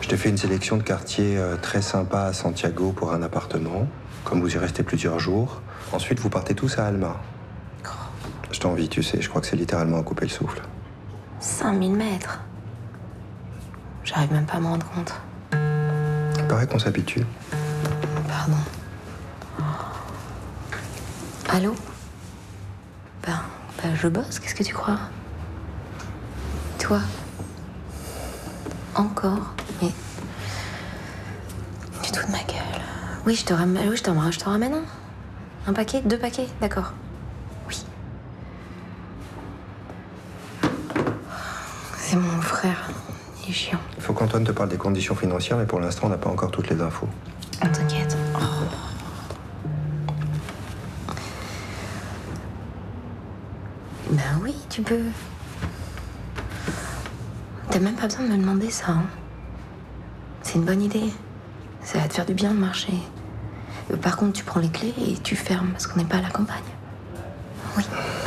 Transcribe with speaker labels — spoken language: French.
Speaker 1: Je t'ai fait une sélection de quartiers très sympas à Santiago pour un appartement. Comme vous y restez plusieurs jours. Ensuite, vous partez tous à Alma. Je t'envie, tu sais. Je crois que c'est littéralement à couper le souffle.
Speaker 2: 5000 mètres. J'arrive même pas à me rendre compte.
Speaker 1: Il paraît qu'on s'habitue.
Speaker 2: Pardon. Allô? Ben, je bosse, qu'est-ce que tu crois? Toi? Encore? Mais... Tu te fous de ma gueule. Oui, je te ramène un. Un paquet? 2 paquets? D'accord. Oui. C'est mon frère. Il est chiant.
Speaker 1: Il faut qu'Antoine te parle des conditions financières, mais pour l'instant, on n'a pas encore toutes les infos.
Speaker 2: Oh, t'inquiète. Oh. Ben oui, tu peux. T'as même pas besoin de me demander ça. Hein. C'est une bonne idée. Ça va te faire du bien de marcher. Par contre, tu prends les clés et tu fermes parce qu'on n'est pas à la campagne. Oui.